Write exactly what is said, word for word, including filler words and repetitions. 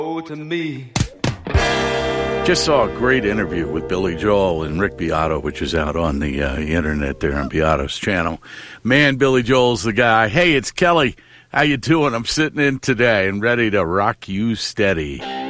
to me. Just saw a great interview with Billy Joel and Rick Beato, which is out on the uh, internet there on Beato's channel. Man, Billy Joel's the guy. Hey, it's Kelly. How you doing? I'm sitting in today and ready to rock you steady.